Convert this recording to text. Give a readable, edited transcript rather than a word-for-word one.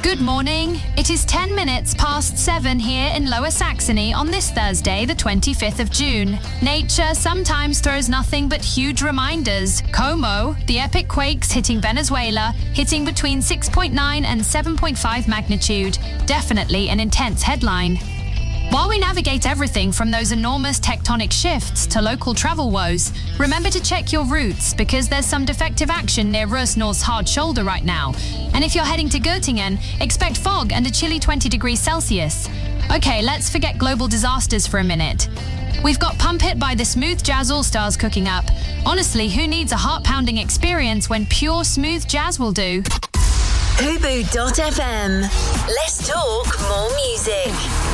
Good morning. It is 10 minutes past 7 here in Lower Saxony on this Thursday, the 25th of June. Nature sometimes throws nothing but huge reminders. Como, the epic quakes hitting Venezuela, hitting between 6.9 and 7.5 magnitude. Definitely an intense headline. While we navigate everything from those enormous tectonic shifts to local travel woes, remember to check your routes because there's some defective action near Rösnor's hard shoulder right now. And if you're heading to Göttingen, expect fog and a chilly 20 degrees Celsius. Okay, let's forget global disasters for a minute. We've got Pump It by the Smooth Jazz All-Stars cooking up. Honestly, who needs a heart-pounding experience when pure smooth jazz will do? Hubu.fm. Let's talk more music.